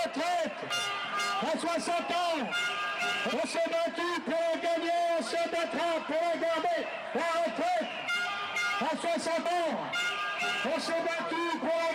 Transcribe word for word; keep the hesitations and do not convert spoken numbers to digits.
retraite à soixante ans. On s'est battu pour la gagner, on se battra pour la garder. La retraite à soixante ans. On s'est battu pour la